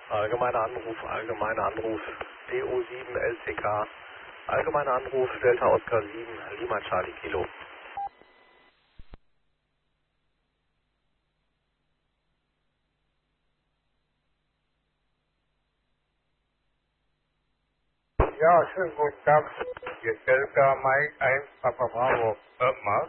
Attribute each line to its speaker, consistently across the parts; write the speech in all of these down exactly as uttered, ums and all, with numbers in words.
Speaker 1: Allgemeiner Anruf, allgemeiner Anruf, D O sieben L C K, allgemeiner Anruf, Delta Oscar sieben, Lima Charlie Kilo.
Speaker 2: Ja, schönen guten Tag. Hier ist Delta Mike eins Papa Bravo. Hört mal.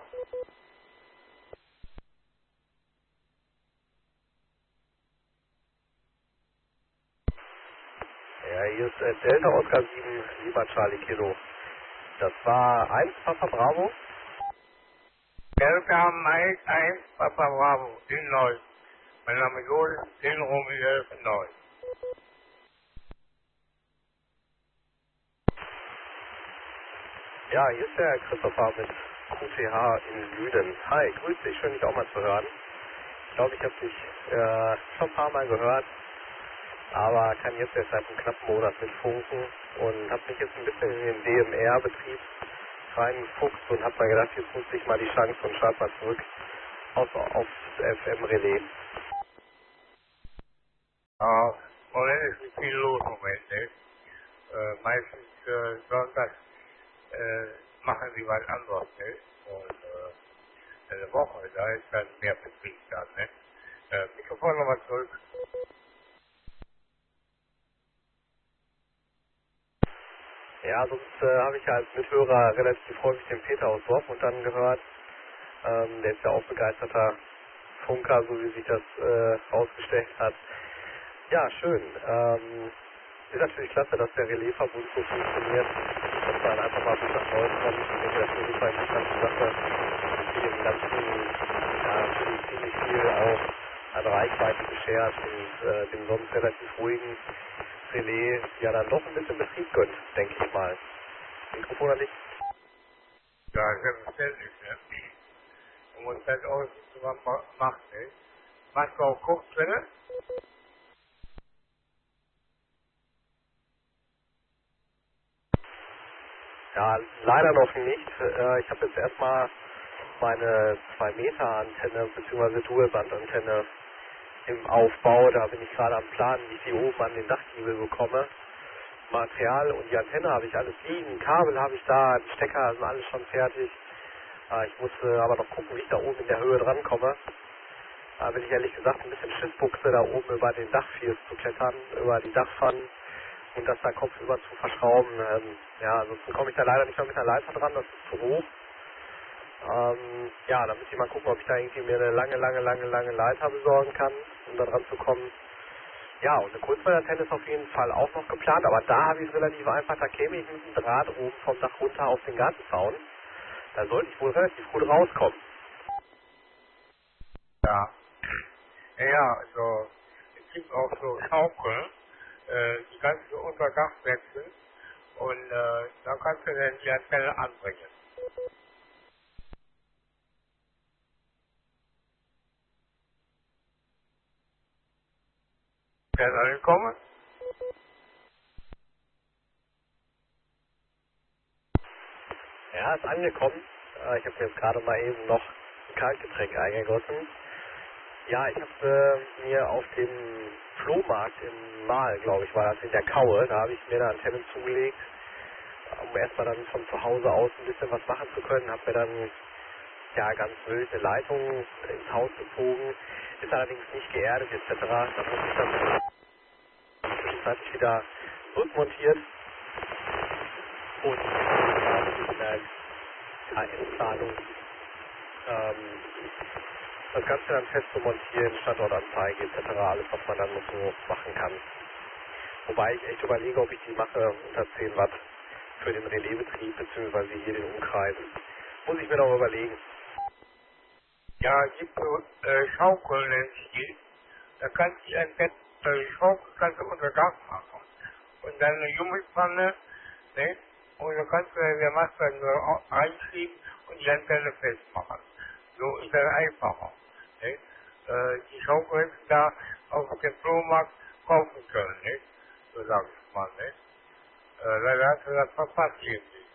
Speaker 1: Ja, hier ist äh, Delta Oscar sieben, Lima Charlie Kilo. Das war eins Papa Bravo.
Speaker 2: Delta Mike eins Papa Bravo. Illinois. Mein Name ist Joel, den Romeo Illinois.
Speaker 1: Ja, hier ist der Christopher mit Q T H in Lüden. Hi, grüß dich, schön dich auch mal zu hören. Ich glaube, ich habe dich äh, schon ein paar Mal gehört, aber kann jetzt erst seit einem knappen Monat mitfunken und habe mich jetzt ein bisschen in den D M R-Betrieb reingefuchst und habe mir gedacht, jetzt nutze ich mal die Chance und schalte mal zurück auf, aufs F M-Relais.
Speaker 2: Ja, im Moment ist nicht viel los im Moment, ne? Äh, meistens äh, sonntags äh, machen sie was anderes, ne? Und äh, eine Woche, da ist dann mehr Betrieb dann, ne? Äh, Mikrofon nochmal zurück.
Speaker 1: Ja, sonst äh, habe ich ja als Mithörer relativ häufig den Peter aus Dortmund dann gehört. Ähm, der ist ja auch begeisterter Funker, so wie sich das äh, rausgestellt hat. Ja, schön. Ähm, ist natürlich klasse, dass der Relaisverbund so funktioniert, dass man einfach mal bis nach Neues kommt. Ich denke, das ist super interessante Sache, die dem ganzen, ja, natürlich ziemlich viel auch an Reichweite beschert und äh, dem sonst relativ ruhigen Relais ja dann doch ein bisschen Betrieb gönnt, denke ich mal. Mikrofon an dich.
Speaker 2: Ja, selbstverständlich, ne? Und man dann auch was ma- macht, ne? Machst du auch Kurzwelle?
Speaker 1: Ja, leider noch nicht. Äh, ich habe jetzt erstmal meine zwei Meter Antenne bzw. Dualband-Antenne im Aufbau. Da bin ich gerade am Plan, wie ich die oben an den Dachgiebel bekomme. Material und die Antenne habe ich alles liegen, Kabel habe ich da, die Stecker sind alles schon fertig. Äh, ich muss äh, aber noch gucken, wie ich da oben in der Höhe drankomme. Da bin ich ehrlich gesagt ein bisschen Schissbuchse, da oben über den Dachfiers zu klettern, über die Dachpfannen und das da kopfüber zu verschrauben. Ähm, ja, ansonsten komme ich da leider nicht mehr mit der Leiter dran, das ist zu hoch. Ähm, ja, da müsste ich mal gucken, ob ich da irgendwie mir eine lange, lange, lange, lange Leiter besorgen kann, um da dran zu kommen. Ja, und eine Kurzwellenantenne ist auf jeden Fall auch noch geplant, aber da habe ich es relativ einfach, da käme ich mit dem Draht oben vom Dach runter auf den Gartenzaun. Da sollte ich wohl relativ gut rauskommen.
Speaker 2: Ja. Ja, ja, also, es gibt auch so Schaukeln, äh, die kannst du unter Dach setzen und äh, da kannst du dann die Antenne anbringen. Kann ankommen?
Speaker 1: Ja, ist angekommen. Äh, ich habe mir jetzt gerade mal eben noch ein Kaltgetränk eingegossen. Ja, ich habe äh, mir auf dem Flohmarkt im Mahl, glaube ich, war das in der Kaue, da habe ich mir eine Antenne zugelegt, um erstmal dann von zu Hause aus ein bisschen was machen zu können. Habe mir dann ja ganz wild eine Leitung ins Haus gezogen, ist allerdings nicht geerdet et cetera. Da muss ich dann zwischenzeitlich wieder rückmontiert und ja, mit der K M-Zahlung ähm, das Ganze dann fest zu montieren, Standortanzeige et cetera. Alles, was man dann noch so machen kann. Wobei ich echt überlege, ob ich die mache unter zehn Watt für den Relaisbetrieb bzw. hier den Umkreis. Muss ich mir noch überlegen.
Speaker 2: Ja, es gibt so äh, Schaukeln, nennt sich die. Da kannst du die Antenne, äh, die Schaukel kannst du unter Dach machen. Und dann eine Jummelpfanne, ne? Und dann kannst du dann der Masse dann nur au- reinschieben und die Antenne festmachen. So ist das einfacher. Ne? Äh, die Schaukel hättest du da auf dem Flohmarkt kaufen können, ne? So sag ich mal, ne? Äh, leider hast du das verpasst irgendwie.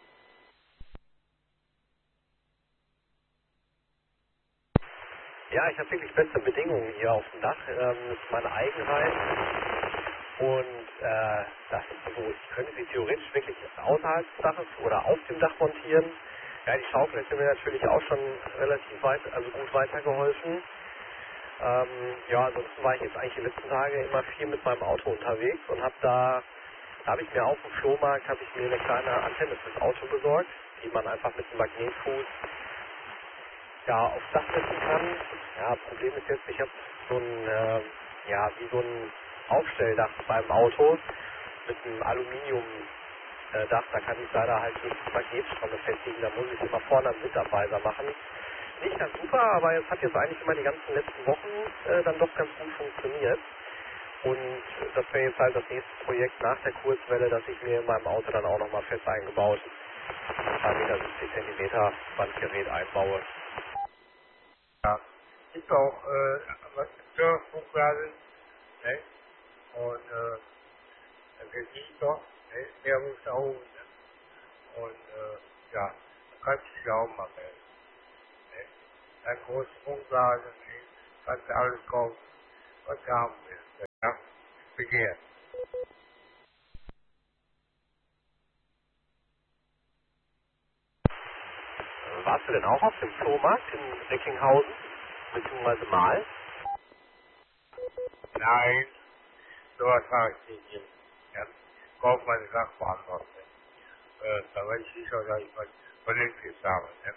Speaker 1: Ja, ich habe wirklich beste Bedingungen hier auf dem Dach. Ähm, das ist meine Eigenheit. Und äh, das ist so, ich könnte sie theoretisch wirklich außerhalb des Daches oder auf dem Dach montieren. Ja, die Schaukel hätte mir natürlich auch schon relativ weit, also gut weitergeholfen. Ähm, ja, ansonsten war ich jetzt eigentlich die letzten Tage immer viel mit meinem Auto unterwegs und habe da, da habe ich mir auf dem Flohmarkt, habe ich mir eine kleine Antenne fürs Auto besorgt, die man einfach mit einem Magnetfuß ja, aufs Dach setzen kann. Ja, Problem ist jetzt, ich habe so ein, äh, ja, wie so ein Aufstelldach beim Auto mit einem Aluminiumdach, da kann ich leider halt nicht Magnetstränge befestigen, da muss ich immer vorne am Windabweiser machen. Nicht ganz super, aber es hat jetzt eigentlich immer die ganzen letzten Wochen äh, dann doch ganz gut funktioniert. Und das wäre jetzt halt das nächste Projekt nach der Kurzwelle, dass ich mir in meinem Auto dann auch nochmal fest eingebaut zwei Meter siebzig Zentimeter Bandgerät einbaue.
Speaker 2: Ja, gibt auch äh, was Störfunkblasen, ne? Und äh, das geht doch, ne? Der muss da oben, ne? Und äh, ja, kannst du dich auch machen. Ne? Ein großes Funkblasen, ne? Kannst du alles kaufen, was du haben willst. Ne? Ja, begehrt.
Speaker 1: Warst du denn auch auf dem Flohmarkt in Recklinghausen, beziehungsweise Mal?
Speaker 2: Nein, sowas habe ich nicht hier. Ja, kauf meine Sachen woanders. Ne? Äh, da weiß ich sicher, dass ich was Vernünftiges habe. Ne?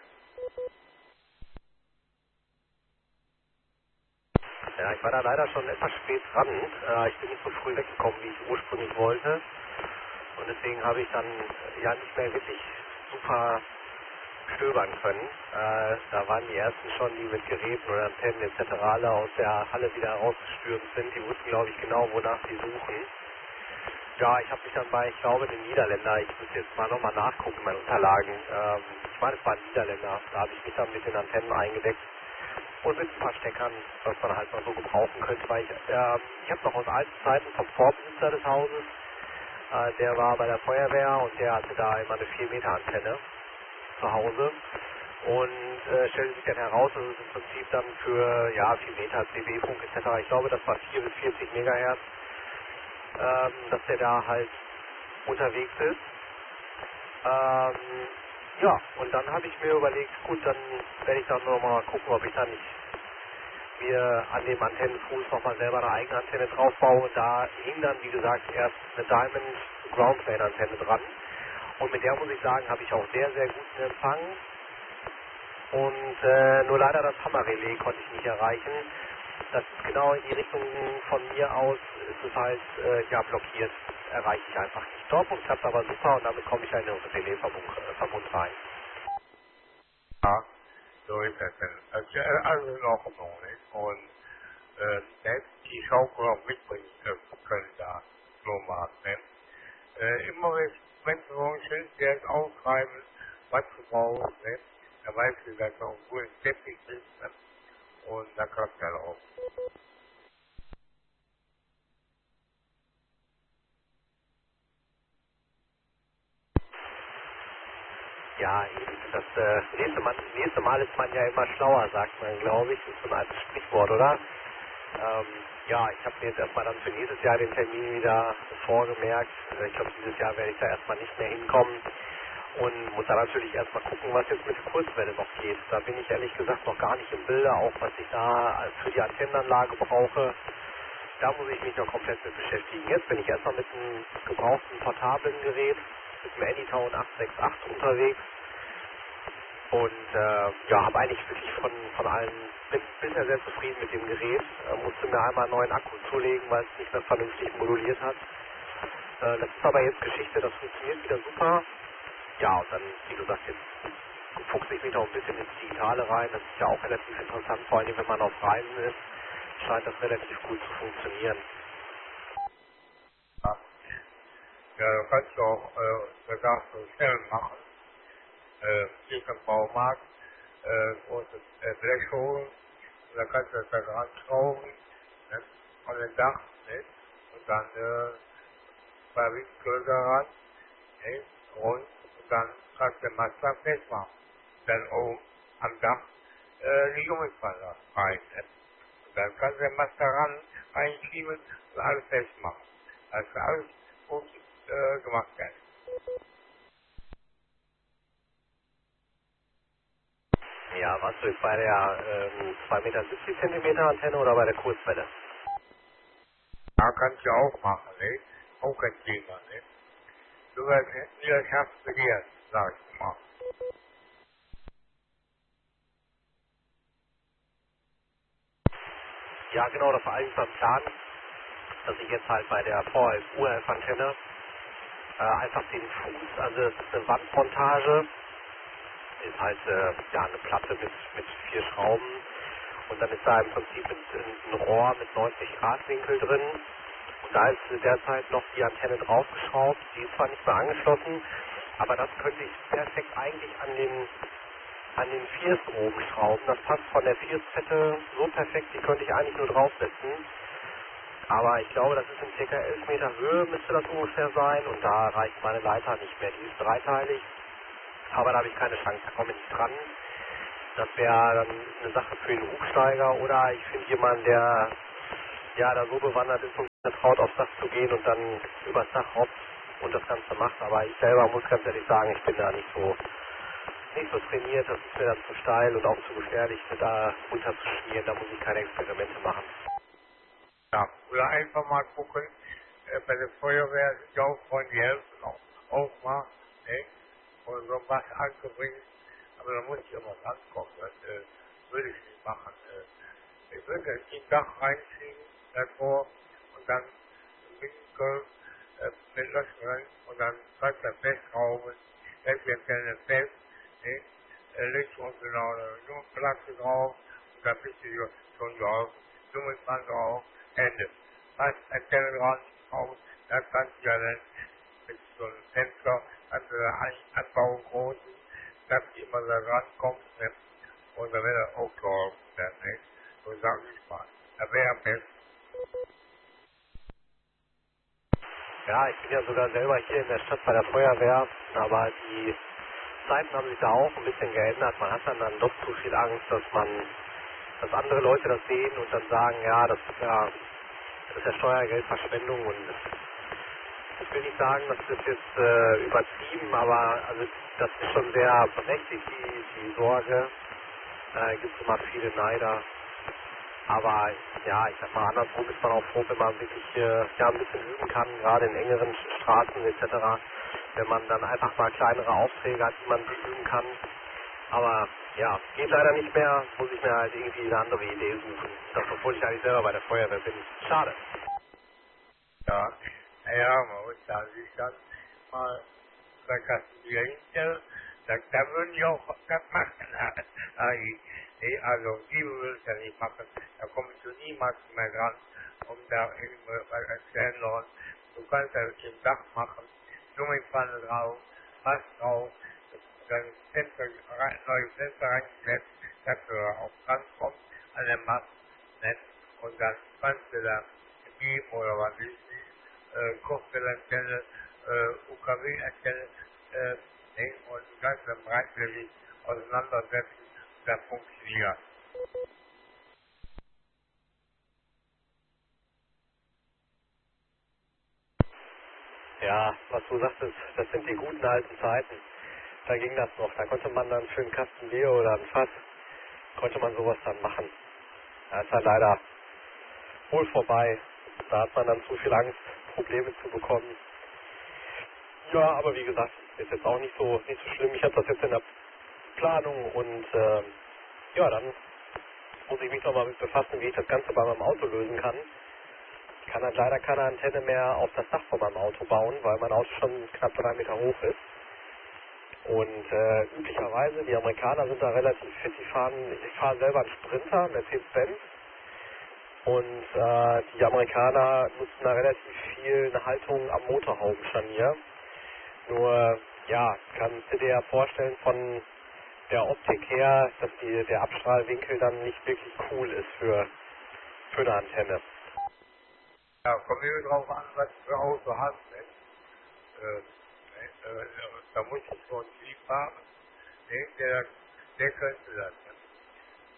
Speaker 1: Ja, ich war da leider schon etwas spät dran. Äh, ich bin nicht so früh weggekommen, wie ich ursprünglich wollte. Und deswegen habe ich dann äh, ja nicht mehr wirklich super stöbern können. Äh, da waren die ersten schon, die mit Geräten oder Antennen et cetera alle aus der Halle wieder rausgestürmt sind. Die wussten, glaube ich, genau, wonach sie suchen. Ja, ich habe mich dann bei, ich glaube, den Niederländer, ich muss jetzt mal nochmal nachgucken, meine Unterlagen. Ähm, ich meine, es war ein Niederländer. Da habe ich mich dann mit den Antennen eingedeckt und mit ein paar Steckern, was man halt mal so gebrauchen könnte, weil ich, äh, ich habe noch aus alten Zeiten vom Vorbesitzer des Hauses, äh, der war bei der Feuerwehr und der hatte da immer eine vier Meter Antenne zu Hause und äh, stellte sich dann heraus, dass es im Prinzip dann für ja vier Meter C B-Funk et cetera, ich glaube, das war vier bis vierzig Megahertz, ähm, dass der da halt unterwegs ist. Ähm, ja, und dann habe ich mir überlegt, gut, dann werde ich dann nochmal gucken, ob ich da nicht mir an dem Antennenfuß nochmal selber eine eigene Antenne draufbaue. Da hing dann, wie gesagt, erst eine Diamond Groundplane Antenne dran. Und mit der, muss ich sagen, habe ich auch sehr, sehr guten Empfang. Und äh, nur leider das Hammerrelais konnte ich nicht erreichen. Das ist genau in die Richtung von mir aus, ist es halt äh, ja blockiert. Erreiche ich einfach nicht. Dortmund klappt aber super und damit komme ich in den Relais-Verbund äh, Verbund rein.
Speaker 2: Ja, so ist das dann. Also, äh, alles in Ordnung, nicht? Und äh, selbst die Schaukel auch mitbringen äh, können da, Flohmarkt, ne? Äh, immer wenn du so ein schönes Geld aufschreiben, was du brauchst, ne? Dann weißt du, dass du einen guten Teppich ist, ne? Und dann klappt das auch.
Speaker 1: Ja, eben. Das äh, nächste, Mal, nächste Mal ist man ja immer schlauer, sagt man, glaube ich. Das ist so ein altes Sprichwort, oder? Ähm, ja, ich habe mir jetzt erstmal dann für nächstes Jahr den Termin wieder vorgemerkt. Äh, Ich glaube, dieses Jahr werde ich da erstmal nicht mehr hinkommen und muss da natürlich erstmal gucken, was jetzt mit der Kurzwelle noch geht. Da bin ich ehrlich gesagt noch gar nicht im Bilde, auch was ich da für die Antennenanlage brauche. Da muss ich mich noch komplett mit beschäftigen. Jetzt bin ich erstmal mit einem gebrauchten portablen Gerät, mit dem Anytown acht sechs acht unterwegs. Und äh, ja, habe eigentlich wirklich von, von allen, bin bisher sehr zufrieden mit dem Gerät. Äh, musste mir einmal einen neuen Akku zulegen, weil es nicht mehr vernünftig moduliert hat. Äh, das ist aber jetzt Geschichte, das funktioniert wieder super. Ja, und dann, wie gesagt, jetzt fuchse ich mich noch ein bisschen ins Digitale rein. Das ist ja auch relativ interessant, vor allem wenn man auf Reisen ist, scheint das relativ gut zu funktionieren.
Speaker 2: Ja, ja du kannst du auch äh, Bedarf so schnell machen. Äh, hier ist ein Baumarkt, äh, großes äh, Blech holen, und dann kannst du das da dran schrauben, ne? An den Dach, ne? Und dann äh, bei Windkörper ran, ne? Rund, und dann kannst du den Mast festmachen. Dann oben am Dach äh, die Gummifaser rein. Ne? Und dann kannst du den Mast daran reinschieben und alles festmachen. Das ist alles gut äh, gemacht werden.
Speaker 1: Ja, warst du jetzt bei der ähm, zwei Meter siebzig Zentimeter Antenne oder bei der Kurzwelle?
Speaker 2: Da kannst du auch machen, ne? Auch kein Thema, ne? Du wirst nie das schaffst begehrt, sag ich mal.
Speaker 1: Ja, genau, das war eigentlich mein Plan, dass ich jetzt halt bei der V H F U H F-Antenne äh, einfach den Fuß, also das ist eine Wandmontage, ist halt äh, ja, eine Platte mit, mit vier Schrauben und dann ist da im Prinzip ein, ein Rohr mit neunzig Grad Winkel drin und da ist derzeit noch die Antenne draufgeschraubt, die ist zwar nicht mehr angeschlossen, aber das könnte ich perfekt eigentlich an den an den First oben schrauben. Das passt von der First-Fette so perfekt, die könnte ich eigentlich nur draufsetzen. Aber ich glaube, das ist in ca. elf Meter Höhe, müsste das ungefähr sein. Und da reicht meine Leiter nicht mehr. Die ist dreiteilig, aber da habe ich keine Chance, da komme ich nicht dran. Das wäre dann eine Sache für den Hubsteiger oder ich finde jemanden, der ja da so bewandert ist und sich traut, aufs Dach zu gehen und dann übers Dach hoppt und das Ganze macht. Aber ich selber muss ganz ehrlich sagen, ich bin da nicht so nicht so trainiert, das ist mir dann zu steil und auch zu gefährlich, da runterzuschmieren, da muss ich keine Experimente machen.
Speaker 2: Ja, oder einfach mal gucken, äh, bei der Feuerwehr sind ja auch Freunde, die helfen auch, auch mal, ne? Und so was anzubringen, aber da muss ich immer rankommen, das äh, würde ich nicht machen. Äh, ich würde das Dach reinziehen, davor, und dann Winkel äh, mit Löchern rein, und dann kannst du das festschrauben, hält wir keine fest, ne? Äh, legst du uns genau eine Platte drauf, und dann bist du schon drauf, Dummelband drauf, Ende. Was Antenne dran, auf, da kannst du ja dann mit so einem Fenster, kannst du da an, anbauen, groß, dass die immer da rankommt, ne? Und dann wäre das auch klar, ne? So sag ich mal. Da wäre am besten.
Speaker 1: Ja, ich bin ja sogar selber hier in der Stadt bei der Feuerwehr, aber die Zeiten haben sich da auch ein bisschen geändert. Man hat dann, dann doch zu viel Angst, dass man, dass andere Leute das sehen und dann sagen, ja, das ist ja, das ist ja Steuergeldverschwendung und ich will nicht sagen, das ist jetzt äh, übertrieben, aber also das ist schon sehr berechtigt, die, die Sorge. Äh, gibt immer viele Neider. Aber ja, ich sag mal, andersrum ist man auch froh, wenn man wirklich äh, ja, ein bisschen üben kann, gerade in engeren Straßen et cetera. Wenn man dann einfach mal kleinere Aufträge hat, die man üben kann. Aber ja, geht leider nicht mehr, muss ich mir halt irgendwie eine andere Idee suchen. Das, obwohl ich eigentlich selber bei der Feuerwehr bin. Schade.
Speaker 2: Ja, naja, man muss da sich dann mal verkassieren hinstellen, da, da würden die auch das machen. Also, die würden es ja nicht machen, da kommst du niemals mehr dran, um da irgendwas erzählen lassen. Du kannst das im Dach machen, Gummipfanne drauf, was drauf, dann Fenster rein, neue Fenster reingesetzt, dass du da auch rankommst an den Mast, ne? Und dann kannst du da geben oder was ist nicht, äh, Kochfeldantenne, äh, U K W-Antenne, äh, ne? Und ganz breitflächig auseinandersetzen, das funktioniert.
Speaker 1: Ja, was du sagtest, das sind die guten alten Zeiten. Da ging das noch. Da konnte man dann für einen Kasten Bier oder ein Fass, konnte man sowas dann machen. Da ist halt leider wohl vorbei. Da hat man dann zu viel Angst, Probleme zu bekommen. Ja, aber wie gesagt, ist jetzt auch nicht so nicht so schlimm. Ich habe das jetzt in der Planung und äh, ja, dann muss ich mich noch mal mit befassen, wie ich das Ganze bei meinem Auto lösen kann. Ich kann halt leider keine Antenne mehr auf das Dach von meinem Auto bauen, weil mein Auto schon knapp drei Meter hoch ist. Und äh, üblicherweise, die Amerikaner sind da relativ fit, die fahren, ich fahre selber einen Sprinter, Mercedes-Benz. Und äh, die Amerikaner nutzen da relativ viel eine Haltung am Motorhaubenscharnier. Nur, ja, kannst du dir ja vorstellen von der Optik her, dass die, der Abstrahlwinkel dann nicht wirklich cool ist für, für eine Antenne.
Speaker 2: Ja, kommt immer drauf an, was du für Auto hast, ne? Äh, ne? Äh, da muss ich so ein Typ haben, ne? Der, der könnte das, ne?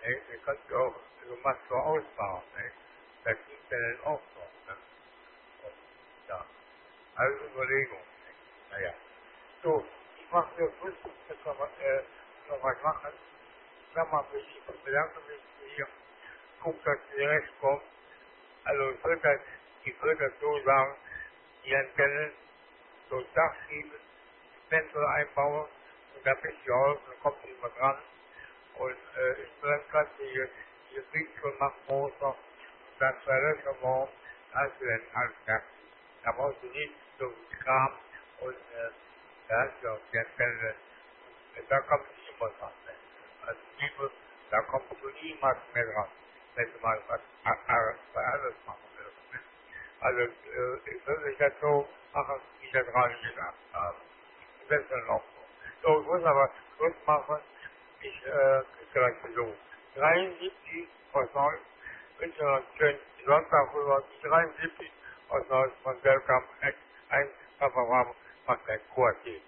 Speaker 2: Ne? Da kannst du auch so Maske ausbauen. Ne? Das ging dann auch noch. Ne? Und, ja, also Überlegung. Ne? Naja. So, ich mache mir Schluss, jetzt noch, mal, äh, noch was machen. Sag mal, ich bedanke mich hier. Guck, dass ihr recht kommt. Also ich würde das, ich würde das so sagen, die Antennen so das Dach schieben, Fenster einbauen und da bist du aus und dann kommt jemand dran. Und äh, ich bin ganz hier, hier Bildschirm machen muss noch und dann zwei Löcher morgen, da hast du dann alles fertig. Da brauchst du nicht so viel Kram und äh, da hast du auch die Antenne. Und da kommst du immer dran. Ne? Also Liebe, da kommst du niemals mehr dran, wenn du mal was bei alles machen willst. Ne? Also äh, ich würde das so machen, wie ich das gerade gesagt habe. Das ist dann auch so. So, ich muss aber Schluss machen. Ich äh, gleich so. dreiundsiebzig aus Neues. Ich wünsche noch einen schönen Sonntag rüber. dreiundsiebzig aus Neues von Welcome. Ein Papa macht ein Quartier.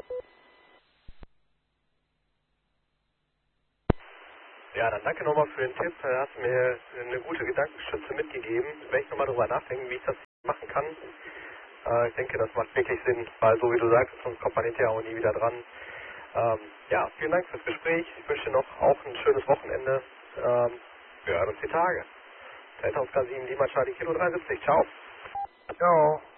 Speaker 1: Ja, dann danke nochmal für den Tipp. Du hast mir eine gute Gedankenstütze mitgegeben. Werde ich nochmal drüber nachdenken, wie ich das machen kann. Äh, ich denke, das macht wirklich Sinn, weil so wie du sagst, sonst kommt man hinterher auch nie wieder dran. Ähm, ja, vielen Dank fürs Gespräch. Ich wünsche dir noch auch ein schönes Wochenende. Ähm, wir hören uns die Tage. Delta Oscar sieben, Lima Charlie Kilo dreiundsiebzig. Ciao.
Speaker 2: Ciao.